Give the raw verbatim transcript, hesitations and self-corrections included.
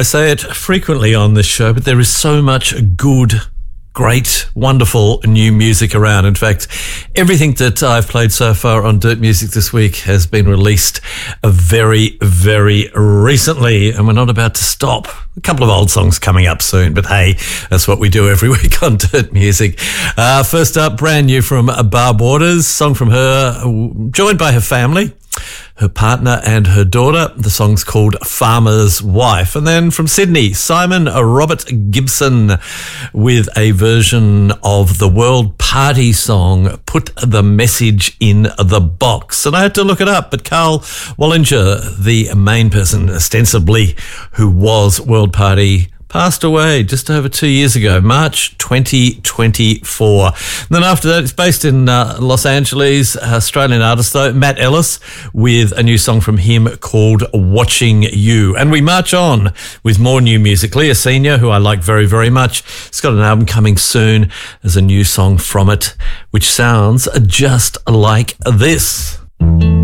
I say it frequently on this show, but there is so much good, great, wonderful new music around. In fact, everything that I've played so far on Dirt Music this week has been released very, very recently, and we're not about to stop. A couple of old songs coming up soon, but hey, that's what we do every week on Dirt Music. Uh, first up, brand new from Barb Waters, song from her, joined by her family, her partner and her daughter. The song's called Farmer's Wife. And then from Sydney, Simon Robert Gibson with a version of the World Party song, Put the Message in the Box. And I had to look it up, but Carl Wallinger, the main person ostensibly who was World Party, passed away just over two years ago, March twenty twenty-four. And then after that, it's based in uh, Los Angeles, Australian artist though, Matt Ellis, with a new song from him called Watching You. And we march on with more new music. Leah Senior, who I like very, very much, has got an album coming soon. There's a new song from it, which sounds just like this.